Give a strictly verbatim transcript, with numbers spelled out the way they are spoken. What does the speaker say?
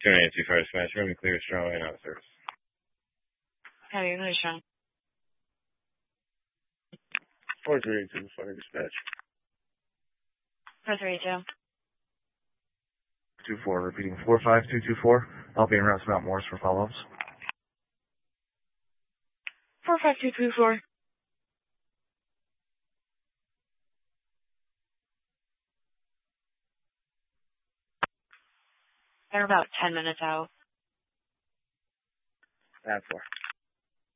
two ninety-two Fire Smash Room, clear strong and out of service. Heavy really strong. four three two Fire Dispatch. four three two. two four, repeating four five two two four. I'll be in routes Mount Morris for follow-ups. four five two two four. They're about ten minutes out. That's four.